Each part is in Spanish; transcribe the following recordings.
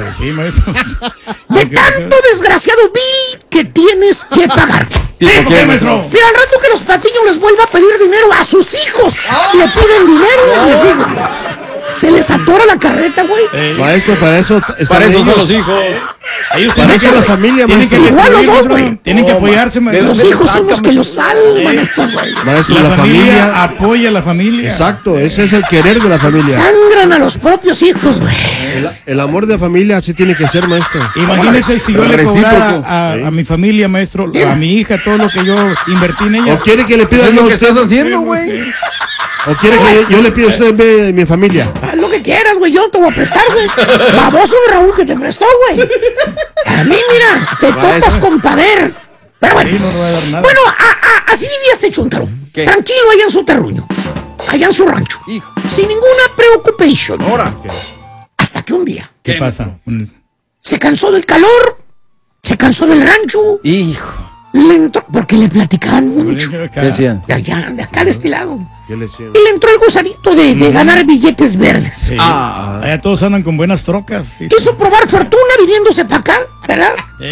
Sí, maestro. De tanto desgraciado bill que tienes que pagar. ¿Tipo qué, maestro? Mira, al rato que los Patiño les vuelva a pedir dinero a sus hijos, le piden dinero, les digo. Se les atora la carreta, güey. Maestro, para eso son los hijos. Ellos para eso la familia, maestro. Igual los dos, güey. Tienen que apoyarse, maestro. Los hijos son los que los salvan estos, güey. Maestro, La familia apoya a la familia. Exacto, ese es el querer de la familia. Sangran a los propios hijos, güey. El amor de familia así tiene que ser, maestro. Imagínese si yo le cobrara a mi familia, maestro, a mi hija, todo lo que yo invertí en ella. ¿O quiere que le pida lo a que usted? estás haciendo, güey? ¿O quiere que yo le pida a usted en vez de mi familia? Haz lo que quieras, güey. Yo no te voy a prestar, güey. Baboso de Raúl que te prestó, güey. A mí, mira, te topas con pader. Pero bueno, Sí, no va a dar nada. bueno, así vivía ese chuntaro. ¿Qué? Tranquilo allá en su terruño, allá en su rancho. Hijo. Sin ninguna preocupación. Ahora. Hasta que un día ¿Qué pasa? se cansó del calor, se cansó del rancho, Hijo. le entró, porque le platicaban mucho. ¿Qué decían? De allá, de acá de este lado. ¿Qué le decían? Y le entró el gusanito de ganar billetes verdes. Sí. Allá todos andan con buenas trocas. Sí, Quiso probar fortuna viniéndose para acá, ¿verdad?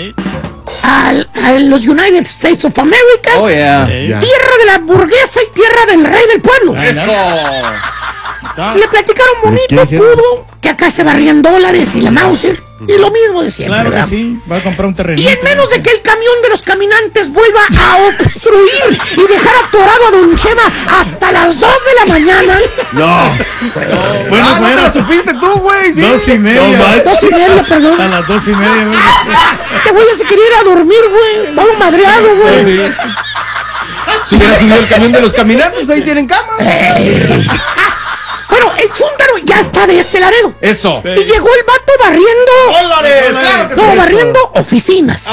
A los United States of America. Oh, yeah. Ya. Tierra de la burguesa y tierra del rey del pueblo. Eso. Le platicaron bonito, ¿Qué dijeron? pudo, que acá se barrían dólares y la Mauser. Y lo mismo de siempre, Claro que ¿verdad? sí, va a comprar un Y terrenito. en menos de que el camión de los caminantes vuelva a obstruir y dejar atorado a Don Chema hasta las 2 de la mañana. No. Bueno, ¿No te fuera la supiste tú, güey? Sí. 2:30. 2:30, perdón. A las 2:30. Este güey ya se quería ir a dormir, güey. Todo madreado, güey. Sí. Si hubiera subido el camión de los caminantes, ahí tienen cama. Bueno, el chúntaro ya está de este Laredo. Eso. Y llegó el vato barriendo. ¡Dólares! ¡Claro que sí! No, barriendo oficinas.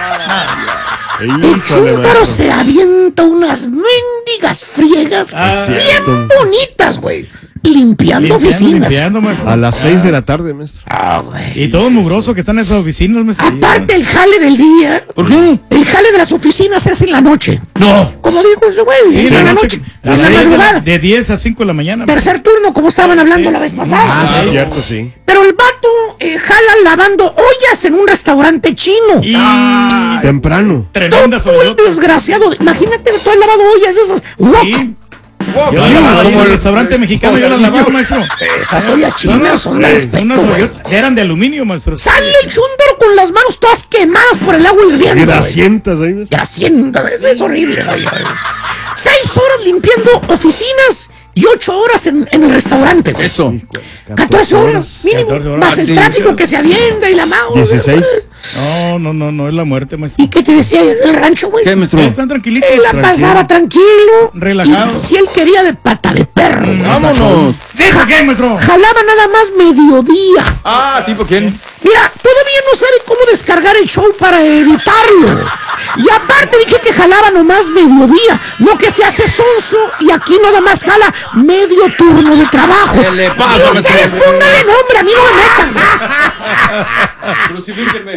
El chúntaro se avienta unas mendigas friegas bien bonitas, güey. Limpiando oficinas. Limpiando, maestro. A las 6 de la tarde, maestro. Y todo mugroso que están en esas oficinas, maestro. Aparte el jale del día. ¿Por qué? El jale de las oficinas es en la noche. No. Como dijo ese güey, Sí, en la noche. En la de madrugada. de 10 a 5 de la mañana. Tercer turno, como estaban hablando la vez pasada. Ah, sí, cierto, sí. Pero el vato jala lavando ollas en un restaurante chino. Y Temprano. tremenda Todo el sobrota. desgraciado. Imagínate, tú has lavado ollas esas. Sí. Yo las lavaba como el restaurante mexicano, yo las lavaba, maestro. Esas ollas chinas son de respeto, Unas güey. ollotas, eran de aluminio, maestro. Sale el chúndaro con las manos todas quemadas por el agua hirviendo. Grasientas ahí, maestro. Grasientas, es horrible, güey. 6 horas limpiando oficinas y 8 horas en el restaurante, güey. Eso. 14 horas mínimo. 14 horas. Más el Sí, tráfico sí. que se avienta y la mano. 16. No, es la muerte, maestro. ¿Y qué te decía del rancho, güey? ¿Qué, maestro? Están tranquilitos. Él la pasaba tranquilo. Relajado. Y si él quería de pata de perro. güey. Vámonos. ¡Deja que, maestro! Jalaba nada más mediodía. Ah, ¿tipo quién? Mira, todavía no sabe cómo descargar el show para editarlo. Y aparte dije que jalaba nomás mediodía, no que se hace sonso y aquí nada más jala medio turno de trabajo. ¿Qué le pasa, Y ustedes maestro? pónganle nombre, a mí no me metan. Crucifíquenme.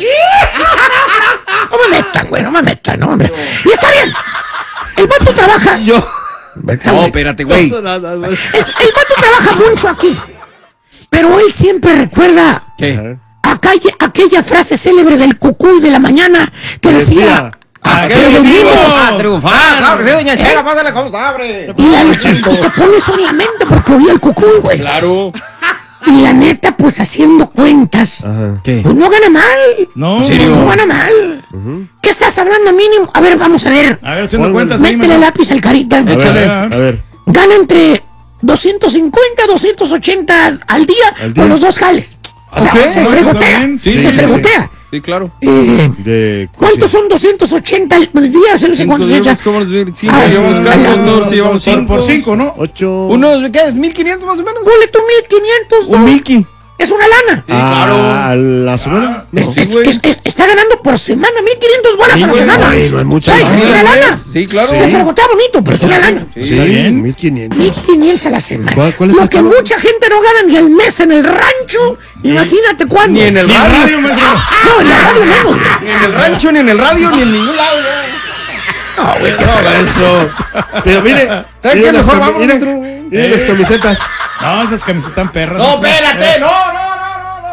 No me metan, güey, no me metan, no me metan. Y está bien. El vato trabaja. No, espérate, güey. El vato trabaja mucho aquí. Pero él siempre recuerda ¿Qué? aquella frase célebre del cucuy de la mañana que decía: ¿a qué venimos? ¡A triunfar! ¡Claro que sí, doña Chela! ¡Pásale como abre! Y se pone eso en la mente porque oía el cucuy, güey. Claro. Y la neta, pues haciendo cuentas, ¿Qué? pues no gana mal. No, ¿En serio? No gana mal. ¿Qué estás hablando mínimo? A ver, vamos a ver. A ver, haciendo cuentas ahí, Métele maestro. lápiz al carita. Échale. A ver. Gana entre 250, 280 al día con los dos jales. O sea, Ok, se bueno, fregotea. está bien. Se Sí, fregotea. Sí, claro. ¿Cuántos son 280 al día? No sé cuántos son. ¿Cómo los vi? Sí, Ah, llevamos sí, carros, sí, llevamos Por 5, ¿no? 8. Unos, ¿qué es? ¿1500 más o menos? Ponle tú 1500, ¿no? Un Milky. Es una lana. Sí, claro. A la semana. Es- sí, güey. está ganando por semana 1500 bolas a la semana. güey, no es mucha Ay, lana. es una lana. Sí, claro. Se fregotea bonito, pero es una lana. Sí, Está bien. 1500. 1500 a la semana. ¿Cuál es Lo el que pago? mucha gente no gana ni al mes en el rancho. Imagínate cuándo. Ni en el Ni en radio. radio, maestro. No, en la radio menos, güey. Ni en el rancho, ni en el radio, ni en ningún lado. No, güey, qué No, maestro. Pero mire. ¿Sabe qué? Mire las, Mejor cami- vamos, mire, maestro. mire las camisetas. No, esas camisetas están perras. No, maestro. espérate. No.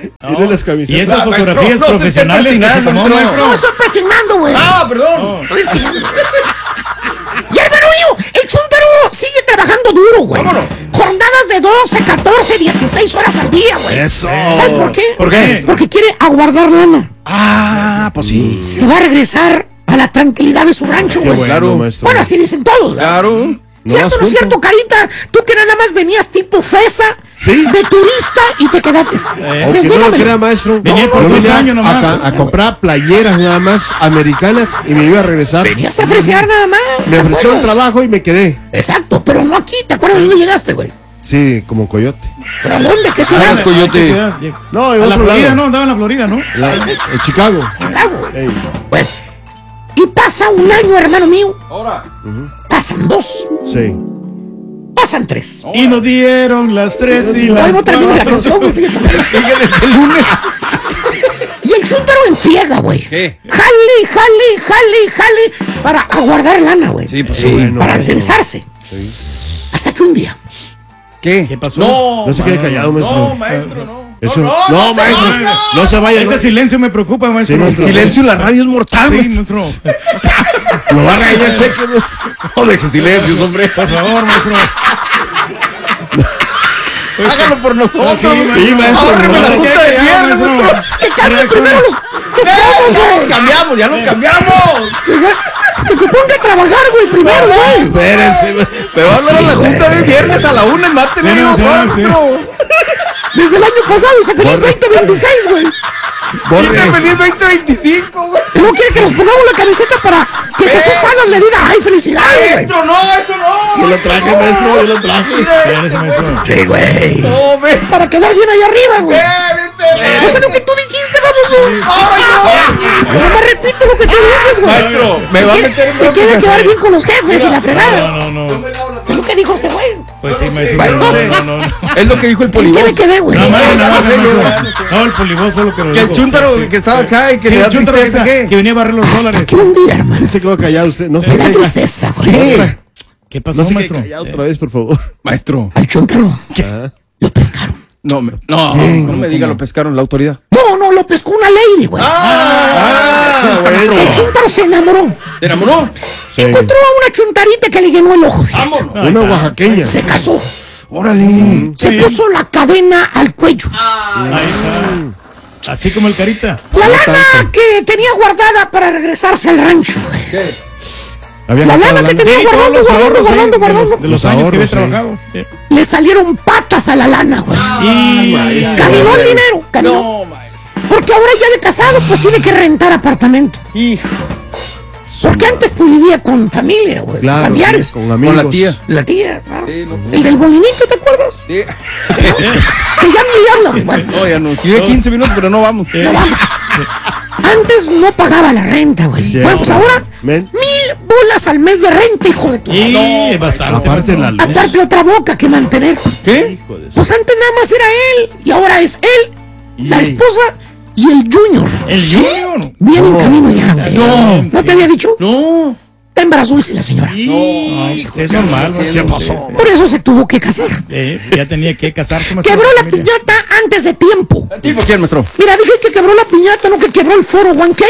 Tiene las camisetas. Y esas fotografías maestro, profesionales que se tomó, maestro. No, estoy persignando, güey. Perdón. Estoy enseñando. Y hermano mío, el chúntaro sigue trabajando duro, güey. ¿Cómo no? Jornadas de 12, 14, 16 horas al día, güey. Eso. ¿Sabes por qué? ¿Por qué? Porque quiere aguardar lana. Pues sí. Se va a regresar a la tranquilidad de su rancho, Qué güey. bueno, Claro. maestro. Bueno, así dicen todos, güey. Claro. ¿Cierto o no es cierto, Carita? Tú que nada más venías tipo fresa, Sí. de turista y te quedaste. Aunque no lo Desdéjamelo. crea, maestro. Venía por Yo 2 venía años nomás. acá a comprar playeras nada más americanas y me iba a regresar. Venías a fresear nada más. Me ¿te ofreció un acuerdas? trabajo y me quedé. Exacto, pero no aquí. ¿Te acuerdas dónde llegaste, güey? Sí, como coyote. ¿Pero a dónde? ¿Qué ciudad? Ah, coyote. No, en A la otro Florida, lado. no, andaba en la Florida, ¿no? En Chicago. Chicago. Ey. Bueno, y pasa un año, hermano mío. Ahora. Pasan 2. Sí. Pasan 3. Y nos dieron las 3 y las Ay, no termina la 4. canción, güey. Sigue tocando. Sigue desde el lunes. Y el chúntaro en friega, güey. ¿Qué? Jale, para aguardar lana, güey. Sí, pues Qué sí. bueno. Para regresarse. Sí. Hasta que un día, ¿Qué? ¿Qué pasó? No se quede callado, maestro. No, maestro, no. Eso. No, maestro. No se vaya. Ese silencio me preocupa, maestro. Sí, maestro. Silencio en la radio es mortal, Sí, maestro. maestro. Lo va a regañar el cheque, maestro. No deje silencio, hombre. Por favor, maestro. Hágalo por nosotros. Sí, maestro. Ahórreme la No, junta ya, de ya, viernes, maestro. maestro. que cambien primero los chuscamos, Ya los güey. cambiamos, ya los cambiamos. Que se ponga a trabajar, güey, primero, güey. Espérese, maestro. Me va a ver a la junta de viernes a la 1 y máteme Sí, ahí sí, afuera, sí. maestro. Desde el año pasado, dice feliz 2026, güey. Borre. Dice feliz 2025, güey. Y no quiere que nos pongamos la camiseta para que Jesús Salas le diga, ay, felicidades, güey. Maestro, no, eso no. Yo lo traje, maestro. Yo lo traje. Espérese, maestro. Sí, güey. No, ve. Para quedar bien allá arriba, güey. Espérese, Eso es lo que tú dijiste, vamos. Ay, Yo no me repito lo que tú dices, güey. Maestro, me va a meter en Te bronca. quiere quedar bien con los jefes y la fregada. No. Es lo que dijo este güey. Pues sí, maestro. Bueno, No. Es lo que dijo el ¿En qué polibón. me quedé, güey? No, sé, no, el polibón fue lo que lo Que el dijo. chúntaro Sí. que estaba acá y que Sí, le da el chúntaro tristeza, ¿qué? que venía a barrer los Hasta dólares. que un día, hermano, Se quedó callado usted. No me da se tristeza, güey. ¿Qué? ¿Qué pasó, No se quede maestro? callado otra vez, por favor. Maestro. Al chúntaro lo pescaron. No me diga, lo pescaron la autoridad. No, lo pescó una lady, güey. bueno. El chúntaro se enamoró. ¿Te enamoró? Sí. Encontró a una chuntarita que le llenó el ojo. fíjate. Una oaxaqueña. Se casó. Órale. Se puso la cadena al cuello. Ahí está. Así como el carita. La lana que tenía guardada para regresarse al rancho, güey. Había La gastado lana que tenía Sí, todos guardando, los ahorros guardando. de los Los años que había ahorros, sí. trabajado. Sí. Le salieron patas a la lana, güey. Y Caminó el dinero, caminó. No, maestro. Porque ahora ya de casado, pues tiene que rentar apartamento. Hijo. Porque antes pues vivía con familia, güey. Claro, Familiares. sí, con amigos. Con la tía. La tía, ¿no? Sí, no. El del molinito, ¿te acuerdas? Sí. Que ya ni le habla, güey. Bueno, No, ya no. Tiene 15 minutos, pero no vamos. no vamos. Antes no pagaba la renta, güey. Cierto. Bueno, pues ahora, Men. 1000 bolas al mes de renta, hijo de tu. Y bastante. Aparte la luz. Aparte otra boca que mantener. ¿Qué? Pues antes nada más era él, y ahora es él, la esposa y el Junior. El Junior. Viene en camino ya, güey. No. ¿No te había dicho? No. Está en brazos dulce la señora. Es normal. ¿Qué pasó? Por eso se tuvo que casar. Ya tenía que casarse. maestro, Quebró la familia. piñata antes de tiempo. ¿Tipo quién, maestro? Mira, dije que quebró la piñata, no que quebró el foro 1K.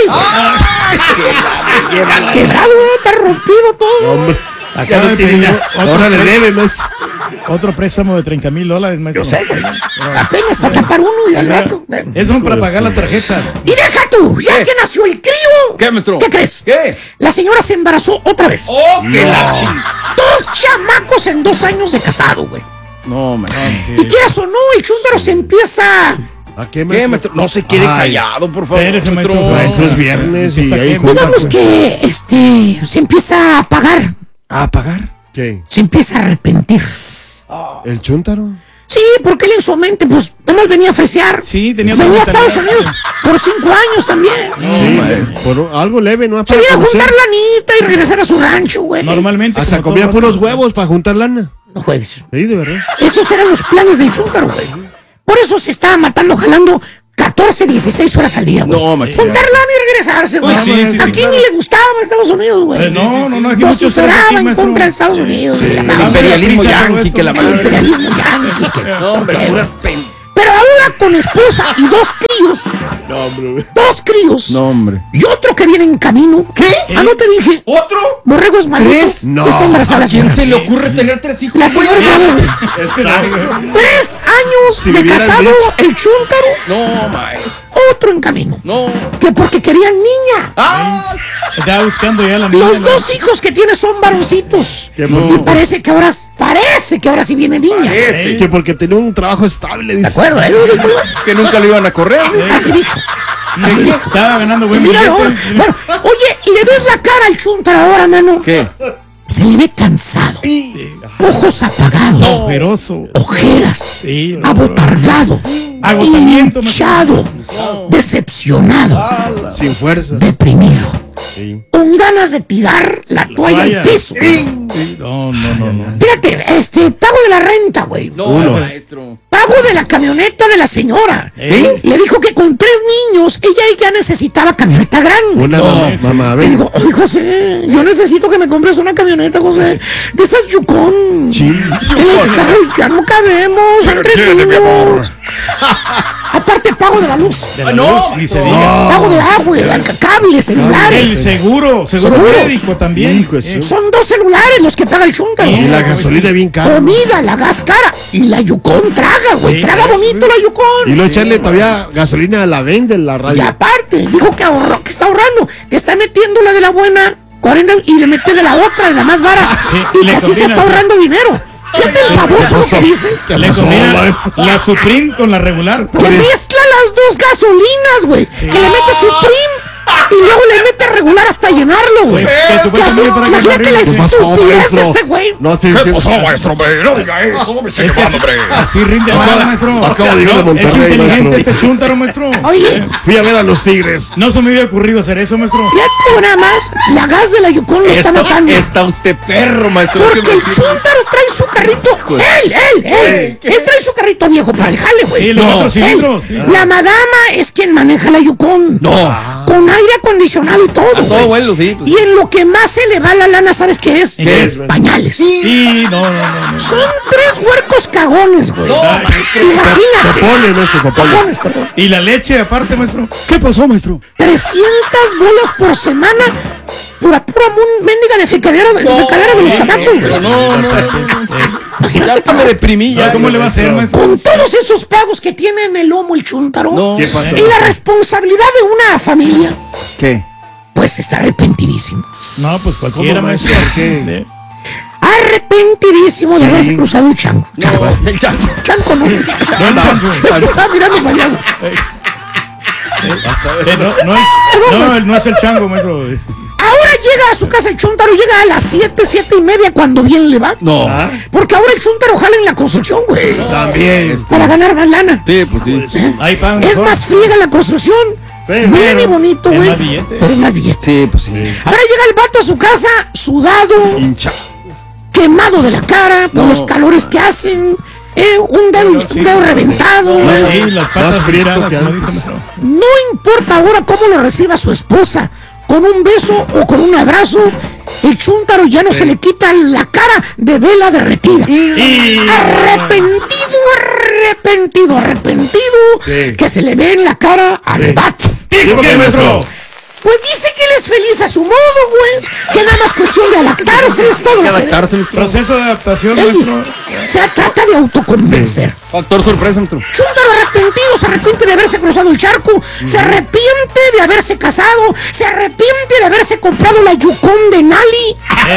Quebrado, está rompido todo. Hombre. Acaba de tiene pedir nada. Ahora le debe, maestro. otro préstamo de $30,000, maestro. Yo sé, güey. Apenas para tapar uno y al rato. Eso es para pagar las tarjetas. Y deja tú, ya ¿Qué? que nació el crío. ¿Qué, maestro? ¿Qué crees? ¿Qué? La señora se embarazó otra vez. ¡Oh, qué la ching! 2 chamacos en 2 años de casado, güey. No, maestro. Y quieras o no, el chúndaro se empieza. ¿A qué, ¿Qué, maestro? No se quede Ay. callado, por favor. Espérese, maestro. Maestro, es viernes y Empieza ahí que- junta, Digamos pues. que se empieza a pagar. ¿A pagar? ¿Qué? Se empieza a arrepentir. ¿El chúntaro? Sí, porque él en su mente, pues, nomás venía a fresear. Sí, tenía Venía a otra Estados mentalidad. Unidos por 5 años también. Sí, maestro. por algo leve, ¿no? Se Para viene a conocer. juntar lanita y regresar a su rancho, güey. Normalmente. Hasta como comía todo puros pasa- huevos para juntar lana. No juegues. Sí, de verdad. Esos eran los planes del chúntaro, güey. Por eso se estaba matando, jalando 14, 16 horas al día, güey. No, maestro. Juntar lana y regresarse, güey. Pues sí, sí, Aquí claro. ni le gustaba a Estados Unidos, güey. No, aquí Lo muchos superaba aquí, en maestro. contra de Estados Unidos. y la El madre. imperialismo prisa todo yanqui, esto. que la El madre. imperialismo yanqui. No, hombre, ¿Qué, puras güey? pen. Pero ahora con esposa y dos críos. No, hombre. Dos críos. No, hombre. Y otro que viene en camino. ¿Qué? Ah, no te dije. ¿Otro? Borrego es maldito. ¿Tres? No. Está embarazada la ¿A quién señora. se le ocurre tener 3 hijos? La señora Exacto. 3 años Si de viviera el casado, bicho. el chúntaro, No, maestro. otro en camino. No. Que porque querían niña. ¡Ah! Estaba buscando ya la niña. Los dos hijos que tiene son varoncitos. Qué Y bonito. parece que ahora sí viene niña. Ese. Que porque tenía un trabajo estable, ¿De dice. acuerdo? Que nunca lo iban a correr. Así dijo. Así dijo. Estaba ganando Y buen míralo ahora. billete. Bueno, oye, ¿y le ves la cara al chúntaro ahora, mano? ¿Qué? Se le ve cansado. Ojos apagados. Ojeroso. Ojeras. Sí, no, Abotargado. Agotamiento, Hinchado. Decepcionado. Sin fuerza. Deprimido. Sí. Con ganas de tirar la toalla al piso. Sí, no. Fíjate, pago de la renta, güey. No, Uno. maestro. Pago de la camioneta de la señora. Le dijo que con 3 niños ella ya necesitaba camioneta grande. Una mamá, Le ven. digo, oye, José, yo necesito que me compres una camioneta, José. De esas Yukon. Sí. En el carro ya no cabemos, son 3 niños. Aparte, pago de la luz. De la no, luz, ni se diga. Pago de agua, cables, El celulares. seguro Seguros. médico también. Hijo de su- Son 2 celulares los que paga el chúntaro. Y la gasolina bien cara. Comida, la gas cara. Y la Yukon traga, güey. Sí. Traga bonito la Y Yukon. luego echarle todavía gasolina a la vende en la Y radio. aparte, dijo que ahorró, que está ahorrando, que está metiendo la de la buena 40 y le mete de la otra, de la más barata. Sí, Y le que así se combina. está ahorrando dinero. Fíjate el baboso lo que dice. Le pasó, combina maestro? la Supreme con la regular. Que mezcla las dos gasolinas, güey. Que le mete Supreme y luego le mete regular hasta llenarlo, güey. Que Que así, supuestamente para que imagínate la se ¿Qué pasó, estupidez de maestro? este güey. No te diciendo. maestro? No diga eso, me Es que así rinde Acabo- más, maestro. acabo de llegar de Es Monterrey, inteligente maestro. este chúntaro, maestro. Oye, Fui a ver a los Tigres. No se me había ocurrido hacer eso, maestro. fíjate nada más, la gas de la Yukon lo está matando. Está usted perro, maestro. Porque ¿Qué me el decís? chúntaro trae su carrito. Él trae su carrito viejo para el jale, güey. Sí, los No, 4 cilindros. él. Sí. La madama es quien maneja la Yukon. No. Con aire acondicionado y todo. Todo güey. bueno, sí. Pues. Y en lo que más se le va la lana, ¿sabes qué es? ¿Qué es? Pañales. Y no. Son 3 huercos cagones, güey. No, maestro. Imagínate. Popole, nuestro popole. Cagones, perdón. Y la leche aparte, maestro. ¿Qué pasó, maestro? 300 bolas por semana. Pura mendiga de ficadera de los chamacos, güey. Ya me deprimí. ¿Ya Ya, cómo le va a hacer, maestro? Con todos esos pagos que tiene en el lomo el chúntaro. No. ¿Qué pasó? Y la responsabilidad de una familia, ¿Qué? pues está arrepentidísimo. No, pues cualquiera, ¿Cómo, maestro. maestro? Es que- Arrepentidísimo de haberse cruzado el chango. Chango. El chancho. Chango no, el chango. No, el chango. Es que estaba mirando para allá, güey. No es el chango, maestro. Ahora llega a su casa el chúntaro, llega a las 7:30 cuando bien le va. No. Porque ahora el chúntaro jala en la construcción, güey. También. Para ganar más lana. Sí, pues sí. Ahí pagan Es mejor. más friega la construcción. Bien y bonito, es güey. más billete. Pero es más billete. Sí, pues sí. Ahora llega el vato a su casa, sudado, Hincha. quemado de la cara por No. los calores que hacen. Un dedo reventado. Sí, las patas Más prieto hinchadas, que como antes. dice, maestro. No importa ahora cómo lo reciba su esposa, con un beso o con un abrazo, el chúntaro ya no se le quita la cara de vela derretida. Y Arrepentido, Sí. que se le ve en la cara al vato. ¿Qué, maestro? Pues dice que él es feliz a su modo, güey. Que nada más cuestión de adaptarse, es todo. Hay que lo que adaptarse, maestro. Proceso de adaptación, él dice. maestro. Se trata de autoconvencer. Factor sorpresa, maestro. Chúntaro arrepentido, se arrepiente de haberse cruzado el charco, se arrepiente de haberse casado, se arrepiente de haberse comprado la Yukon de Nali.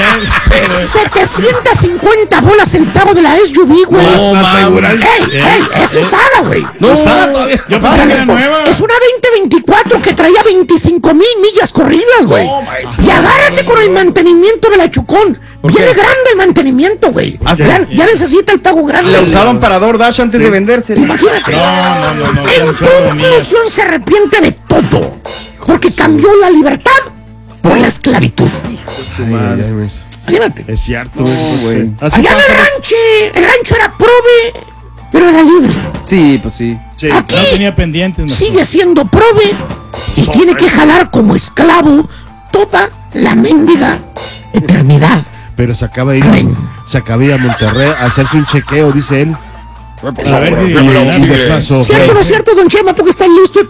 750 bolas el pago de la SUV, güey. No, La mames. aseguranza. ¡Ey! Es usada, güey. No, Usada todavía. Yo Para pensé la que era nueva. Es una 2024 que traía 25,000 millas corridas, güey. Y agárrate con el mantenimiento de la Yukon. Viene grande el mantenimiento, güey. Ya necesita el pago grande. La usaban para DoorDash antes de venderse. Imagínate. No. En conclusión, se arrepiente de todo. Porque cambió la libertad por la esclavitud. Madre, maestro. Imagínate. Es cierto, güey. Así Allá en pasa. el rancho era prove, pero era libre. Sí, pues sí. Sí. Aquí No tenía pendientes, maestro. sigue siendo prove y tiene que jalar como esclavo toda la mendiga eternidad. Pero se acaba de ir Amén. a Monterrey a hacerse un chequeo, dice él. A ver si ¿Qué pasó? ¿Cierto o no es cierto, don Chema? Tú que estás listo